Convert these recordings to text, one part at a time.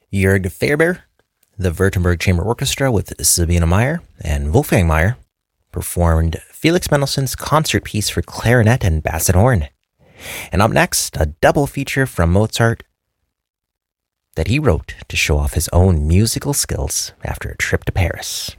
Jörg Faerber, the Württemberg Chamber Orchestra with Sabine Meyer and Wolfgang Meyer performed Felix Mendelssohn's concert piece for clarinet and basset horn. And up next, a double feature from Mozart that he wrote to show off his own musical skills after a trip to Paris.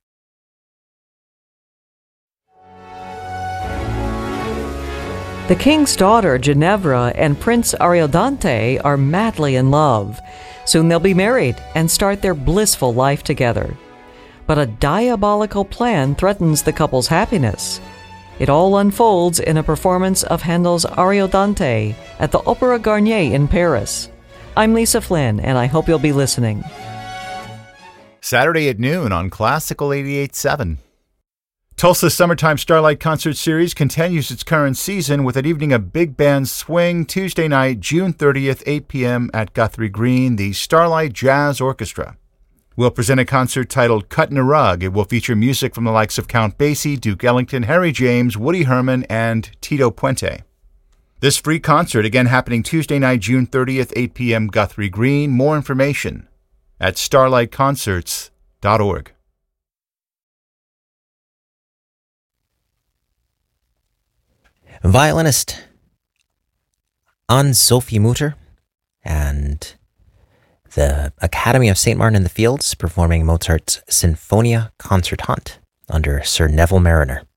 The king's daughter, Ginevra, and Prince Ariodante are madly in love. Soon they'll be married and start their blissful life together. But a diabolical plan threatens the couple's happiness. It all unfolds in a performance of Handel's Ariodante at the Opéra Garnier in Paris. I'm Lisa Flynn, and I hope you'll be listening. Saturday at noon on Classical 88.7. Tulsa's Summertime Starlight Concert Series continues its current season with an evening of big band swing Tuesday night, June 30th, 8 p.m. at Guthrie Green, the Starlight Jazz Orchestra. We'll present a concert titled Cuttin' a Rug. It will feature music from the likes of Count Basie, Duke Ellington, Harry James, Woody Herman, and Tito Puente. This free concert again happening Tuesday night, June 30th, 8 p.m. Guthrie Green. More information at starlightconcerts.org. Violinist Anne-Sophie Mutter and the Academy of St. Martin in the Fields performing Mozart's Sinfonia Concertante under Sir Neville Marriner.